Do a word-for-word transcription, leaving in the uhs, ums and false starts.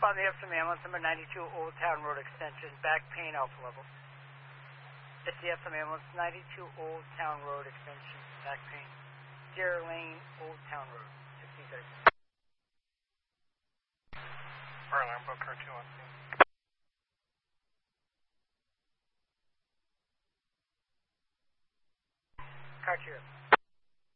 on the F M ambulance number ninety-two Old Town Road Extension, back pain alpha level. It's the F M ambulance ninety-two Old Town Road Extension, back pain. Deer Lane, Old Town Road, sixteen thirty. Fire alarm, book car two on scene. Car two.